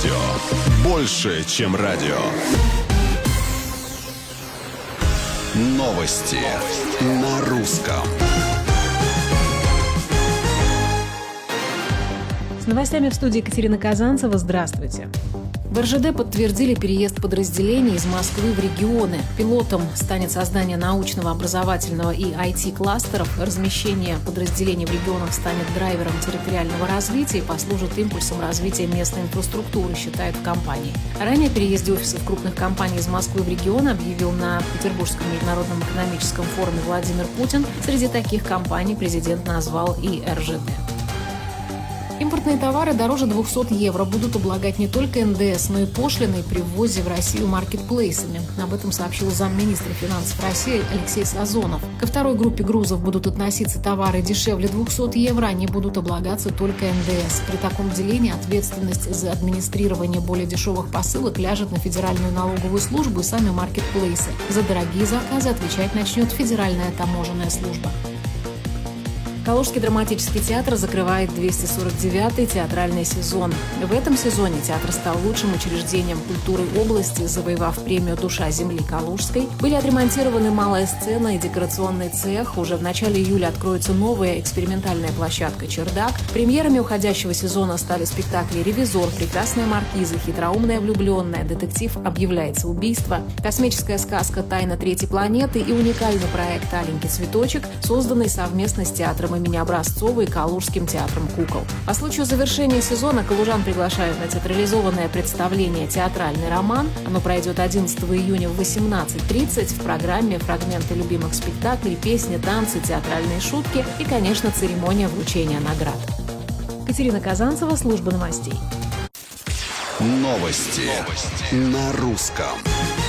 Радио. Больше, чем радио. Новости на русском. С новостями в студии Екатерина Казанцева. Здравствуйте. В РЖД подтвердили переезд подразделений из Москвы в регионы. Пилотом станет создание научного, образовательного и IT-кластеров. Размещение подразделений в регионах станет драйвером территориального развития и послужит импульсом развития местной инфраструктуры, считают в компании. Ранее о переезде офисов крупных компаний из Москвы в регионы объявил на Петербургском международном экономическом форуме Владимир Путин. Среди таких компаний президент назвал и РЖД. Импортные товары дороже 200 евро будут облагать не только НДС, но и пошлиной при ввозе в Россию маркетплейсами. Об этом сообщил замминистра финансов России Алексей Сазонов. Ко второй группе грузов будут относиться товары дешевле 200 евро, они будут облагаться только НДС. При таком делении ответственность за администрирование более дешевых посылок ляжет на Федеральную налоговую службу и сами маркетплейсы. За дорогие заказы отвечать начнет Федеральная таможенная служба. Калужский драматический театр закрывает 249-й театральный сезон. В этом сезоне театр стал лучшим учреждением культуры области, завоевав премию «Душа земли Калужской». Были отремонтированы малая сцена и декорационный цех. Уже в начале июля откроется новая экспериментальная площадка «Чердак». Премьерами уходящего сезона стали спектакли «Ревизор», «Прекрасная маркиза», «Хитроумная влюбленная», «Детектив. Объявляется убийство», космическая сказка «Тайна третьей планеты» и уникальный проект «Аленький цветочек», созданный совместно с театром имени Образцова и Калужским театром кукол. По случаю завершения сезона калужан приглашают на театрализованное представление «Театральный роман». Оно пройдет 11 июня в 18:30. В программе фрагменты любимых спектаклей, песни, танцы, театральные шутки и, конечно, церемония вручения наград. Екатерина Казанцева, служба новостей. Новости на русском.